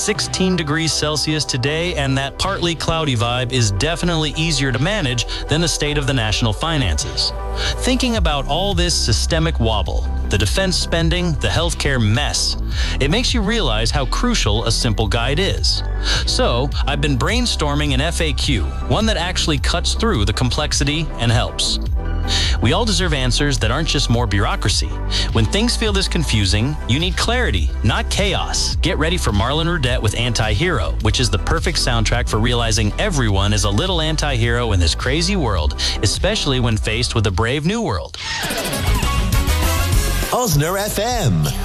16 degrees Celsius today, and that partly cloudy vibe is definitely easier to manage than the state of the national finances. Thinking about all this systemic wobble, the defense spending, the healthcare mess, it makes you realize how crucial a simple guide is. So, I've been brainstorming an FAQ, one that actually cuts through the complexity and helps. We all deserve answers that aren't just more bureaucracy. When things feel this confusing, you need clarity, not chaos. Get ready for Marlon Rudette with Anti-Hero, which is the perfect soundtrack for realizing everyone is a little anti-hero in this crazy world, especially when faced with a brave new world. Osner FM.